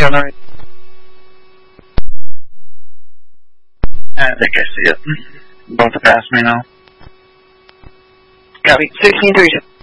on the right? I think I see it. About to pass me now. Copy. 16-3.